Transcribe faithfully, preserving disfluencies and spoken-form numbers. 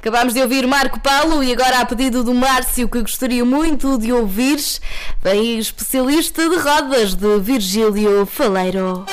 Acabámos de ouvir Marco Paulo e agora, a pedido do Márcio, que gostaria muito de ouvir, vem especialista de rodas de Virgílio Faleiro.